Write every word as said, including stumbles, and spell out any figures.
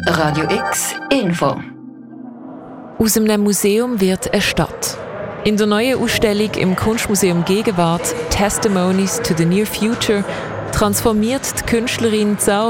Radio X Info. Aus einem Museum wird eine Stadt. In der neuen Ausstellung im Kunstmuseum Gegenwart «Testimonies to the Near Future» transformiert die Künstlerin Zhao